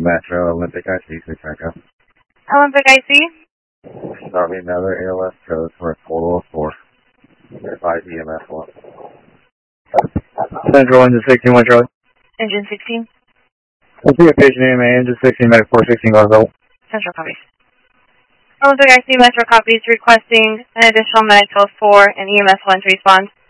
Metro Olympic IC, please back up. Olympic IC? Start me another ALS code for a total of 4. Verify EMS 1. Central engine 16, 1 Charlie. Engine 16? Let's see a patient AMA, engine 16, medic 416, going go. Central copies. Olympic IC Metro copies requesting an additional medical 4 and EMS 1 to respond.